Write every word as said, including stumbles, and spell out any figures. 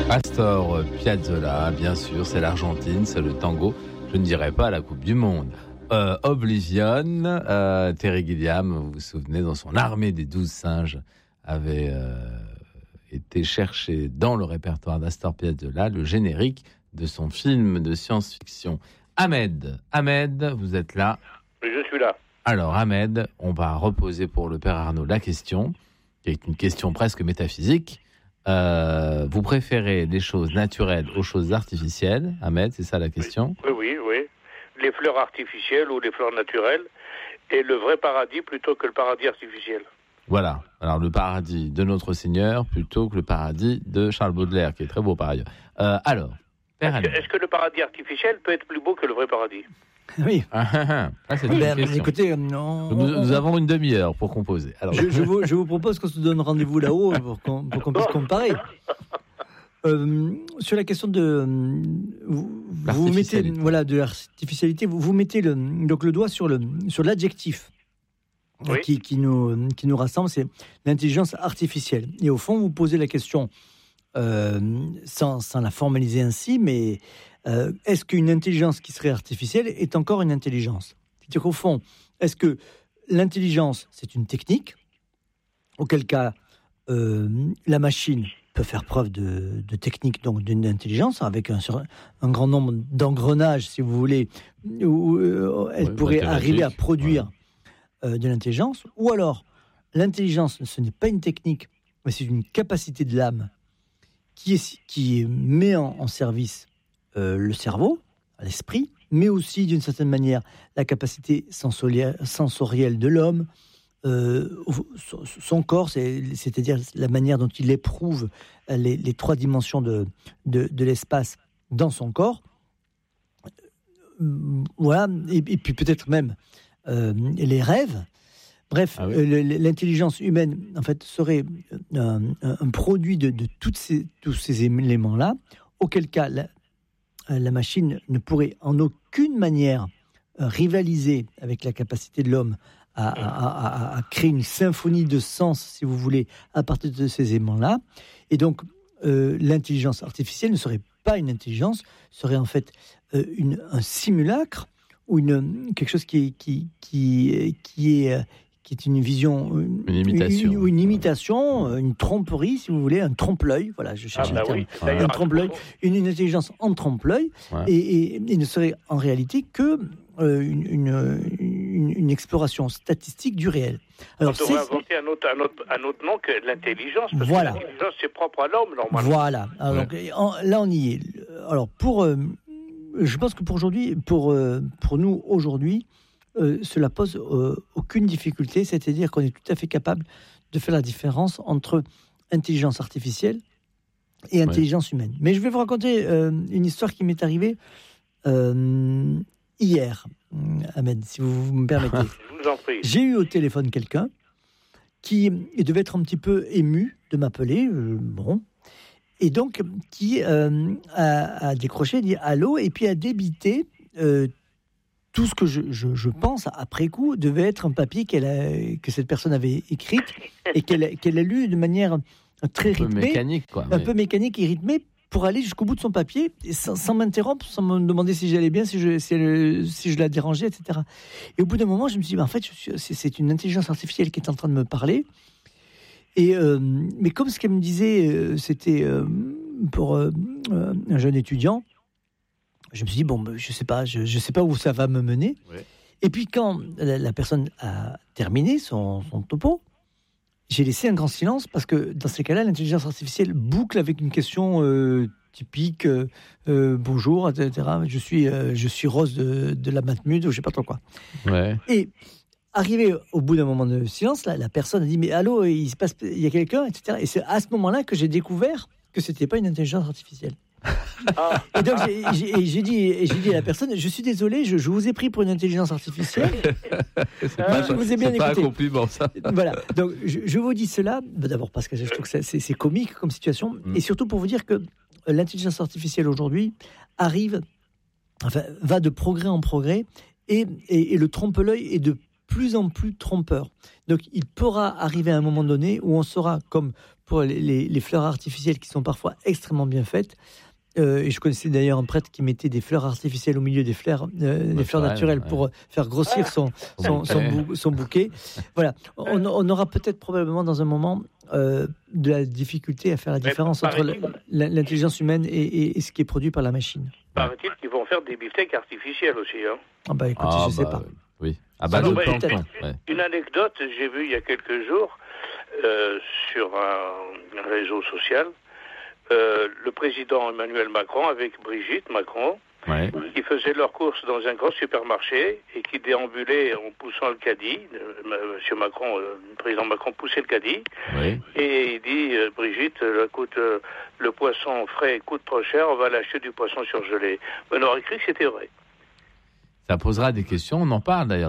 Astor Piazzolla, bien sûr, c'est l'Argentine, c'est le tango. Je ne dirais pas la Coupe du Monde. Euh, Oblivion, euh, Terry Gilliam, vous vous souvenez, dans son Armée des douze singes, avait euh, été cherché dans le répertoire d'Astor Piazzolla le générique de son film de science-fiction. Ahmed, Ahmed, vous êtes là? Oui, je suis là. Alors Ahmed, on va reposer pour le père Arnaud la question, qui est une question presque métaphysique. Euh, vous préférez les choses naturelles aux choses artificielles, Ahmed, c'est ça la question? Oui, oui, oui. Les fleurs artificielles ou les fleurs naturelles, et le vrai paradis plutôt que le paradis artificiel. Voilà, alors le paradis de notre Seigneur plutôt que le paradis de Charles Baudelaire, qui est très beau par ailleurs. Euh, alors, père est-ce, que, est-ce que le paradis artificiel peut être plus beau que le vrai paradis? Oui. Ah, ah, ah, c'est une ben, question. Écoutez, non, nous, nous avons une demi-heure pour composer. Alors. Je, je, vous, je vous propose qu'on se donne rendez-vous là-haut pour qu'on, pour qu'on puisse comparer. Euh, sur la question de vous, vous mettez voilà de l'artificialité, vous, vous mettez le, donc le doigt sur le sur l'adjectif oui. qui, qui nous qui nous rassemble, c'est l'intelligence artificielle. Et au fond, vous posez la question euh, sans sans la formaliser ainsi, mais euh, est-ce qu'une intelligence qui serait artificielle est encore une intelligence? C'est-à-dire qu'au fond, est-ce que l'intelligence c'est une technique? Auquel cas euh, la machine peut faire preuve de, de technique, donc d'une intelligence, avec un, un grand nombre d'engrenages, si vous voulez, où euh, elle oui, pourrait arriver à produire ouais. euh, de l'intelligence. Ou alors, l'intelligence, ce n'est pas une technique, mais c'est une capacité de l'âme qui, est, qui met en, en service euh, le cerveau, l'esprit, mais aussi, d'une certaine manière, la capacité sensorielle, sensorielle de l'homme, Euh, son corps, c'est, c'est-à-dire la manière dont il éprouve les, les trois dimensions de, de, de l'espace dans son corps. Euh, voilà, et, et puis peut-être même euh, les rêves. Bref, ah oui. euh, l'intelligence humaine, en fait, serait un, un produit de, de toutes ces, tous ces éléments-là, auquel cas la, la machine ne pourrait en aucune manière rivaliser avec la capacité de l'homme À, à, à, à créer une symphonie de sens, si vous voulez, à partir de ces éléments-là. Et donc, euh, l'intelligence artificielle ne serait pas une intelligence, serait en fait euh, une, un simulacre ou une, quelque chose qui est, qui, qui, qui est, qui est une vision, une, une imitation, une, une, imitation, une tromperie, si vous voulez, un trompe-l'œil. Voilà, je cherche ah, bah le terme. Oui. Un trompe-l'œil, une, une intelligence en trompe-l'œil, ouais. et, et, et ne serait en réalité que euh, une, une, une, une exploration statistique du réel. Alors, on devrait inventer un autre, un, autre, un autre nom que l'intelligence, parce voilà. que l'intelligence, c'est propre à l'homme, normalement. Voilà. Alors, ouais. donc, en, là, on y est. Alors, pour, euh, je pense que pour aujourd'hui, pour, euh, pour nous, aujourd'hui, euh, cela pose euh, aucune difficulté, c'est-à-dire qu'on est tout à fait capable de faire la différence entre intelligence artificielle et intelligence ouais. humaine. Mais je vais vous raconter euh, une histoire qui m'est arrivée euh, hier, Ahmed, si vous, vous me permettez. Je vous en prie. J'ai eu au téléphone quelqu'un qui devait être un petit peu ému de m'appeler, euh, bon, et donc qui euh, a, a décroché, dit allô, et puis a débité euh, tout ce que je, je, je pense après coup devait être un papier qu'elle a, que cette personne avait écrit et qu'elle, qu'elle a lu de manière très rythmée, un peu mécanique, quoi, un mais... peu mécanique et rythmée, pour aller jusqu'au bout de son papier, et sans, sans m'interrompre, sans me demander si j'allais bien, si je, si, elle, si je la dérangeais, et cetera. Et au bout d'un moment, je me suis dit, bah, en fait, je suis, c'est, c'est une intelligence artificielle qui est en train de me parler. Et, euh, mais comme ce qu'elle me disait, euh, c'était euh, pour euh, un jeune étudiant, je me suis dit, bon, bah, je ne sais pas, je, je sais pas où ça va me mener. Ouais. Et puis quand la, la personne a terminé son, son topo, j'ai laissé un grand silence parce que dans ces cas-là, l'intelligence artificielle boucle avec une question euh, typique euh, euh, bonjour, et cetera. Je suis, euh, je suis Rose de, de la Matmut ou je sais pas trop quoi. Ouais. Et arrivé au bout d'un moment de silence, là, la personne a dit mais allô, il se passe, il y a quelqu'un, et cetera. Et c'est à ce moment-là que j'ai découvert que c'était pas une intelligence artificielle. Ah. Et donc j'ai, j'ai, j'ai, dit, j'ai dit à la personne, je suis désolé, je, je vous ai pris pour une intelligence artificielle. c'est pas, je vous ai bien c'est écouté. Pas un compliment, ça. Voilà. Donc je, je vous dis cela, d'abord parce que je trouve que c'est, c'est, c'est comique comme situation, mm. et surtout pour vous dire que l'intelligence artificielle aujourd'hui arrive, enfin va de progrès en progrès, et, et, et le trompe-l'œil est de plus en plus trompeur. Donc, il pourra arriver à un moment donné où on saura, comme pour les, les, les fleurs artificielles qui sont parfois extrêmement bien faites, euh, et je connaissais d'ailleurs un prêtre qui mettait des fleurs artificielles au milieu des fleurs, euh, des fleurs naturelles ouais. pour faire grossir son, son, son, bou, son bouquet. Voilà, on, on aura peut-être probablement dans un moment euh, de la difficulté à faire la différence entre l'intelligence humaine et, et, et ce qui est produit par la machine. Paraît-il qu'ils vont faire des beefsteaks artificiels aussi. Hein. Ah bah écoutez, ah, je sais bah, pas. Oui. Ah bah, non, de ouais, planton. Ouais. Une anecdote, j'ai vu il y a quelques jours euh, sur un, un réseau social, euh, le président Emmanuel Macron avec Brigitte Macron, ouais. qui faisaient leurs courses dans un grand supermarché et qui déambulaient en poussant le caddie. Euh, Monsieur Macron, euh, le président Macron poussait le caddie. Oui. Et il dit, euh, Brigitte, euh, coûte, euh, le poisson frais coûte trop cher, on va l'acheter du poisson surgelé. On aurait cru que c'était vrai. Ça posera des questions, on en parle d'ailleurs.